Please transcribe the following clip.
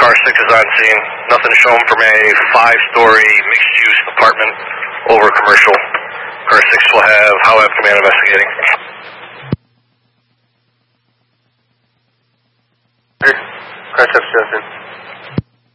Car 6 is on scene. Nothing shown from a 5-story mixed-use apartment over commercial. Car 6 will have Howab Command investigating. Car 6, Justin.